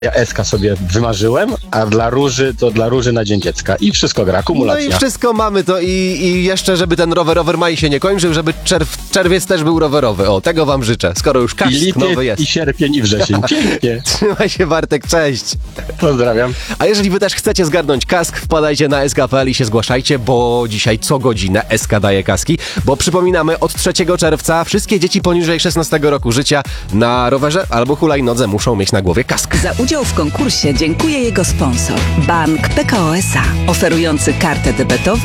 Ja SK sobie wymarzyłem, a dla Róży to dla Róży na Dzień Dziecka. I wszystko gra, No akumulacja. i wszystko mamy to i jeszcze, żeby ten rower maj się nie kończył, żeby czerwiec też był rowerowy. O, tego wam życzę, skoro już I kask nowy lipiec, jest. i sierpień, i wrzesień. Pięknie. Trzymaj się, Bartek, cześć. Pozdrawiam. A jeżeli wy też chcecie zgarnąć kask, wpadajcie na sk.pl i się zgłaszajcie, bo dzisiaj co godzinę SK daje kaski, bo przypominamy, od 3 czerwca wszystkie dzieci poniżej 16 roku życia na rowerze albo hulajnodze muszą mieć na głowie kask. Za udział w konkursie dziękuję jego sponsor, Bank PKO SA, oferujący kartę debetową